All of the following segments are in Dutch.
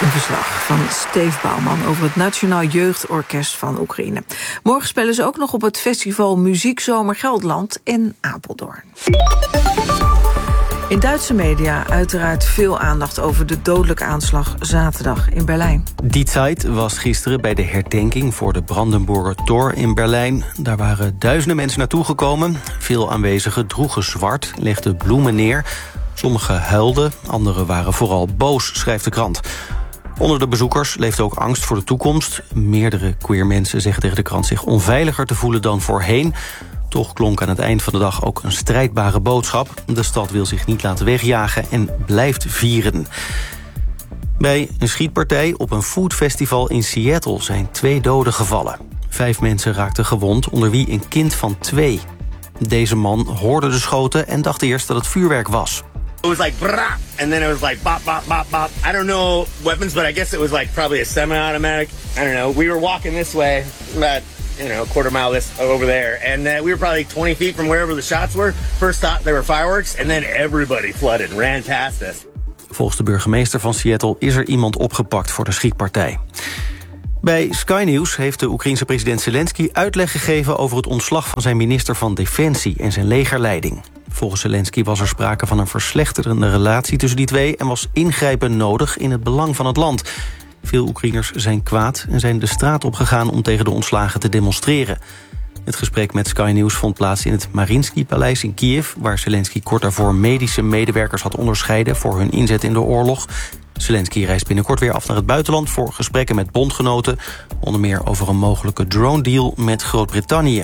Een verslag van Steve Bouwman over het Nationaal Jeugdorkest van Oekraïne. Morgen spelen ze ook nog op het festival Muziekzomer Gelderland in Apeldoorn. In Duitse media uiteraard veel aandacht over de dodelijke aanslag zaterdag in Berlijn. Die Zeit was gisteren bij de herdenking voor de Brandenburger Tor in Berlijn. Daar waren duizenden mensen naartoe gekomen. Veel aanwezigen droegen zwart, legden bloemen neer. Sommigen huilden, anderen waren vooral boos, schrijft de krant. Onder de bezoekers leeft ook angst voor de toekomst. Meerdere queer mensen zeggen tegen de krant zich onveiliger te voelen dan voorheen. Toch klonk aan het eind van de dag ook een strijdbare boodschap. De stad wil zich niet laten wegjagen en blijft vieren. Bij een schietpartij op een foodfestival in Seattle zijn 2 doden gevallen. 5 mensen raakten gewond, onder wie een kind van 2. Deze man hoorde de schoten en dacht eerst dat het vuurwerk was. It was like brah, and then it was like bop, bop, bop, bop. I don't know weapons, but I guess it was like probably a semi-automatic. I don't know. We were walking this way, about, a quarter mile over there, and we were probably 20 feet from wherever the shots were. First thought they were fireworks, and then everybody flooded and ran past us. Volgens de burgemeester van Seattle is er iemand opgepakt voor de schietpartij. Bij Sky News heeft de Oekraïense president Zelensky uitleg gegeven over het ontslag van zijn minister van Defensie en zijn legerleiding. Volgens Zelensky was er sprake van een verslechterende relatie tussen die twee en was ingrijpen nodig in het belang van het land. Veel Oekraïners zijn kwaad en zijn de straat opgegaan om tegen de ontslagen te demonstreren. Het gesprek met Sky News vond plaats in het Mariinsky-paleis in Kiev, waar Zelensky kort daarvoor medische medewerkers had onderscheiden voor hun inzet in de oorlog. Zelensky reist binnenkort weer af naar het buitenland voor gesprekken met bondgenoten, onder meer over een mogelijke drone-deal met Groot-Brittannië.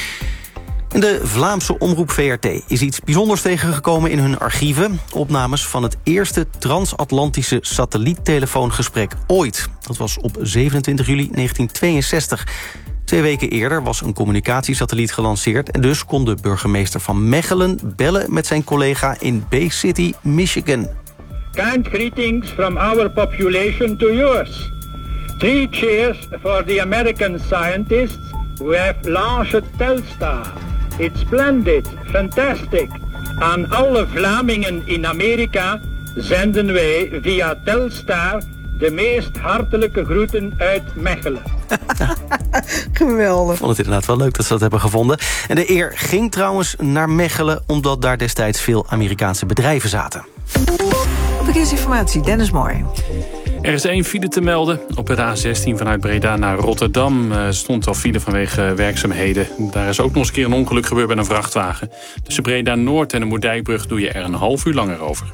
De Vlaamse omroep VRT is iets bijzonders tegengekomen in hun archieven. Opnames van het eerste transatlantische satelliettelefoongesprek ooit. Dat was op 27 juli 1962. 2 weken eerder was een communicatiesatelliet gelanceerd en dus kon de burgemeester van Mechelen bellen met zijn collega in Bay City, Michigan. Kind greetings from our population to yours. 3 cheers for the American scientists who have launched Telstar. It's splendid, fantastic. Aan alle Vlamingen in Amerika zenden wij via Telstar de meest hartelijke groeten uit Mechelen. Geweldig. Ik vond het inderdaad wel leuk dat ze dat hebben gevonden. En de eer ging trouwens naar Mechelen, omdat daar destijds veel Amerikaanse bedrijven zaten. Verkeersinformatie, Dennis Mooi. Er is 1 file te melden. Op de A16 vanuit Breda naar Rotterdam stond al file vanwege werkzaamheden. Daar is ook nog eens een keer een ongeluk gebeurd bij een vrachtwagen. Tussen Breda Noord en de Moerdijkbrug doe je er een half uur langer over.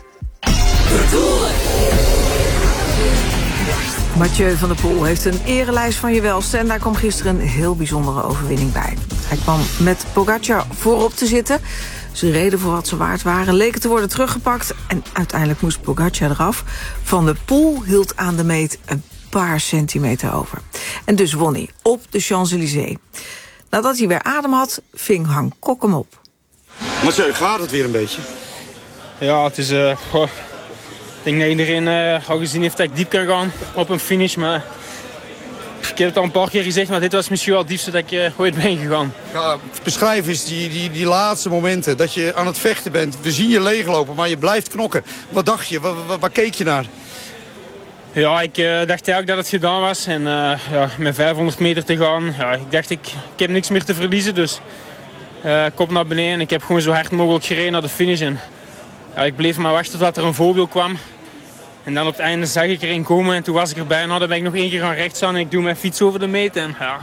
Mathieu van der Poel heeft een erelijst van je welste en daar kwam gisteren een heel bijzondere overwinning bij. Hij kwam met Pogacar voorop te zitten. Ze reden voor wat ze waard waren, leken te worden teruggepakt en uiteindelijk moest Pogacar eraf. Van der Poel hield aan de meet een paar centimeter over. En dus won hij op de Champs-Élysées. Nadat hij weer adem had, ving Han Kok hem op. Mathieu, gaat het weer een beetje? Ja, het is... Ik denk dat iedereen al gezien heeft dat ik diep kan gaan op een finish. Maar ik heb het al een paar keer gezegd, maar dit was misschien wel het diepste dat ik ooit ben gegaan. Ja, beschrijf eens die laatste momenten dat je aan het vechten bent. We zien je leeglopen, maar je blijft knokken. Wat dacht je? Waar keek je naar? Ja, ik dacht eigenlijk dat het gedaan was. En met 500 meter te gaan, ja, ik dacht ik heb niks meer te verliezen. Dus kop naar beneden. Ik heb gewoon zo hard mogelijk gereden naar de finish. En ja, ik bleef maar wachten tot er een voorbeeld kwam. En dan op het einde zag ik erin komen en toen was ik erbij. Nou, dan ben ik nog 1 keer gaan rechts aan en ik doe mijn fiets over de meet. En ja,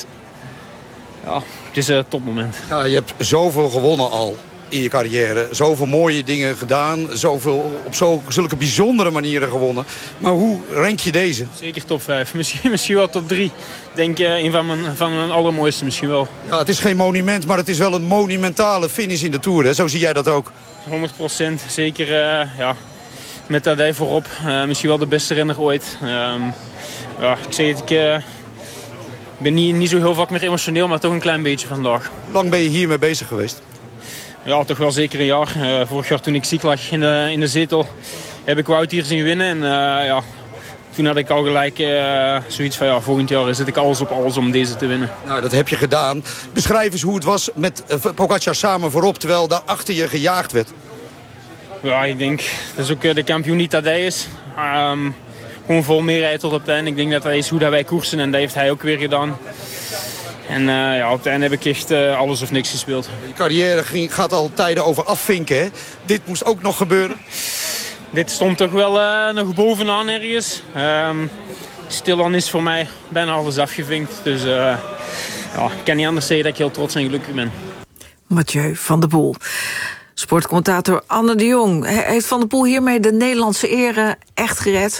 het is een topmoment. Ja, je hebt zoveel gewonnen al in je carrière. Zoveel mooie dingen gedaan. Zoveel op zulke bijzondere manieren gewonnen. Maar hoe rank je deze? Zeker top 5. Misschien wel top 3. Ik denk een van mijn allermooiste misschien wel. Ja, het is geen monument, maar het is wel een monumentale finish in de Tour. Hè? Zo zie jij dat ook? 100%. Zeker met Tadej voorop. Misschien wel de beste renner ooit. Ik zeg het, ik ben niet zo heel vaak meer emotioneel, maar toch een klein beetje vandaag. Hoe lang ben je hiermee bezig geweest? Ja, toch wel zeker een jaar. Vorig jaar toen ik ziek lag in de zetel, heb ik Wout hier zien winnen. En toen had ik al gelijk zoiets van volgend jaar zet ik alles op alles om deze te winnen. Nou, dat heb je gedaan. Beschrijf eens hoe het was met Pogacar samen voorop, terwijl daar achter je gejaagd werd. Ja, ik denk dat is ook de kampioen die Tadej is. gewoon vol meerijdt tot op het einde. Ik denk dat is hoe dat wij koersen en dat heeft hij ook weer gedaan. En op het einde heb ik echt alles of niks gespeeld. Je carrière gaat al tijden over afvinken, hè? Dit moest ook nog gebeuren. Dit stond toch wel nog bovenaan ergens. Stilaan is voor mij bijna alles afgevinkt. Dus ik kan niet anders zeggen dat ik heel trots en gelukkig ben. Mathieu van der Poel. Sportcommentator Anne de Jong. Heeft Van der Poel hiermee de Nederlandse ere echt gered?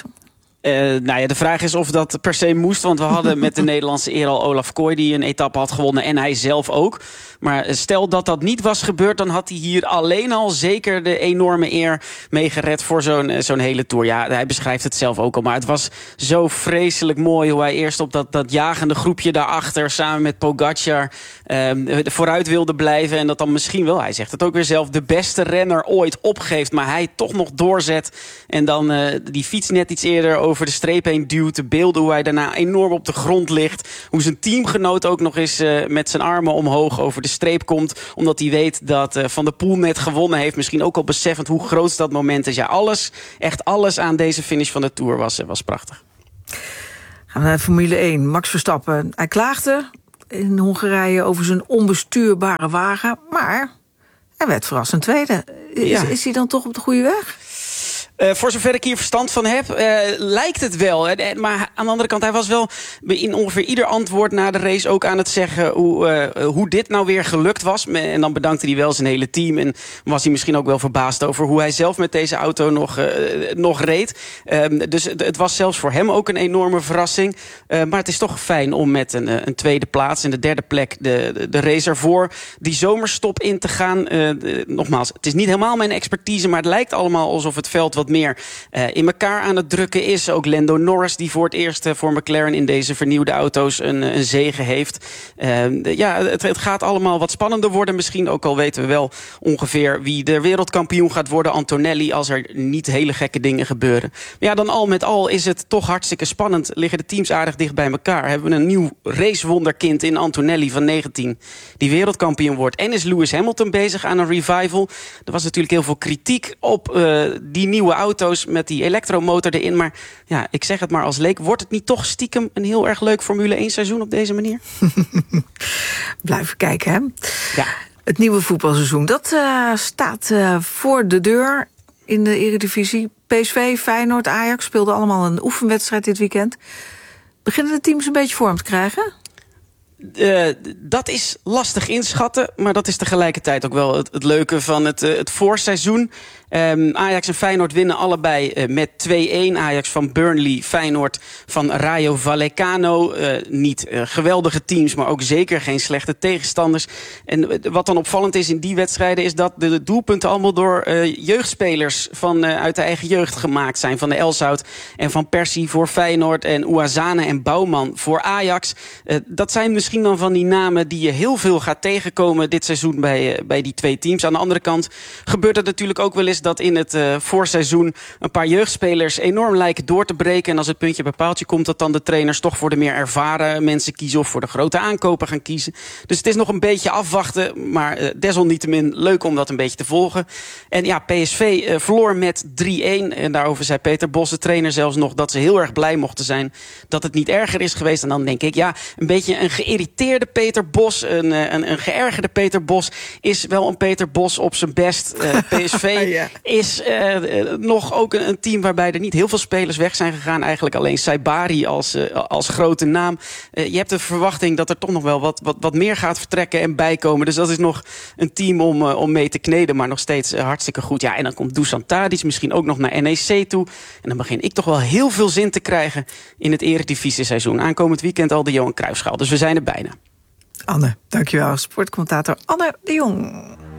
De vraag is of dat per se moest. Want we hadden met de Nederlandse eer al Olaf Kooi die een etappe had gewonnen. En hij zelf ook. Maar stel dat dat niet was gebeurd, dan had hij hier alleen al zeker de enorme eer mee gered voor zo'n hele Tour. Ja, hij beschrijft het zelf ook al. Maar het was zo vreselijk mooi hoe hij eerst op dat jagende groepje daarachter samen met Pogacar vooruit wilde blijven. En dat dan misschien wel, hij zegt het ook weer zelf, de beste renner ooit opgeeft. Maar hij toch nog doorzet. En dan die fiets net iets eerder over de streep heen duwt. De beelden hoe hij daarna enorm op de grond ligt. Hoe zijn teamgenoot ook nog eens met zijn armen omhoog over de streep komt. Omdat hij weet dat Van der Poel net gewonnen heeft. Misschien ook al beseffend hoe groot dat moment is. Ja, alles, echt alles aan deze finish van de Tour was prachtig. Gaan we naar Formule 1. Max Verstappen. Hij klaagde in Hongarije over zijn onbestuurbare wagen. Maar hij werd verrassend tweede. Is hij dan toch op de goede weg? Voor zover ik hier verstand van heb, lijkt het wel. Maar aan de andere kant, hij was wel in ongeveer ieder antwoord na de race ook aan het zeggen hoe dit nou weer gelukt was. En dan bedankte hij wel zijn hele team. En was hij misschien ook wel verbaasd over hoe hij zelf met deze auto nog reed. Dus het was zelfs voor hem ook een enorme verrassing. Maar het is toch fijn om met een tweede plaats en de derde plek de race ervoor die zomerstop in te gaan. Nogmaals, het is niet helemaal mijn expertise, maar het lijkt allemaal alsof het veld wat meer in elkaar aan het drukken is. Ook Lando Norris, die voor het eerst voor McLaren in deze vernieuwde auto's een zege heeft. Het gaat allemaal wat spannender worden misschien. Ook al weten we wel ongeveer wie de wereldkampioen gaat worden. Antonelli, als er niet hele gekke dingen gebeuren. Maar ja, dan al met al is het toch hartstikke spannend. Liggen de teams aardig dicht bij elkaar. Hebben we een nieuw racewonderkind in Antonelli van 19. Die wereldkampioen wordt. En is Lewis Hamilton bezig aan een revival. Er was natuurlijk heel veel kritiek op die nieuwe auto's met die elektromotor erin. Maar ja, ik zeg het maar als leek. Wordt het niet toch stiekem een heel erg leuk Formule 1 seizoen op deze manier? Blijven kijken, hè? Ja. Het nieuwe voetbalseizoen, dat staat voor de deur in de Eredivisie. PSV, Feyenoord, Ajax speelden allemaal een oefenwedstrijd dit weekend. Beginnen de teams een beetje vorm te krijgen? Dat is lastig inschatten, maar dat is tegelijkertijd ook wel het leuke van het voorseizoen. Ajax en Feyenoord winnen allebei met 2-1. Ajax van Burnley, Feyenoord van Rayo Vallecano. Niet geweldige teams, maar ook zeker geen slechte tegenstanders. En wat dan opvallend is in die wedstrijden is dat de doelpunten allemaal door jeugdspelers uit de eigen jeugd gemaakt zijn. Van de Elshout en van Persie voor Feyenoord en Ouazzane en Bouwman voor Ajax. Dat zijn misschien dan van die namen die je heel veel gaat tegenkomen dit seizoen bij die twee teams. Aan de andere kant gebeurt het natuurlijk ook wel eens dat in het voorseizoen een paar jeugdspelers enorm lijken door te breken. En als het puntje bij paaltje komt, dat dan de trainers toch voor de meer ervaren mensen kiezen of voor de grote aankopen gaan kiezen. Dus het is nog een beetje afwachten, maar desalniettemin leuk om dat een beetje te volgen. En ja, PSV verloor met 3-1. En daarover zei Peter Bos, de trainer, zelfs nog dat ze heel erg blij mochten zijn dat het niet erger is geweest. En dan denk ik, ja, een beetje een geïrriteerde Peter Bos, een geërgerde Peter Bos is wel een Peter Bos op zijn best. PSV ja. Is nog ook een team waarbij er niet heel veel spelers weg zijn gegaan. Eigenlijk alleen Saibari als grote naam. Je hebt de verwachting dat er toch nog wel wat meer gaat vertrekken en bijkomen. Dus dat is nog een team om mee te kneden, maar nog steeds hartstikke goed. Ja, en dan komt Dusan Tadic misschien ook nog naar NEC toe. En dan begin ik toch wel heel veel zin te krijgen in het Eredivisie-seizoen. Aankomend weekend al de Johan Cruijffschaal. Dus we zijn er bijna. Anne, dankjewel. Sportcommentator Anne de Jong.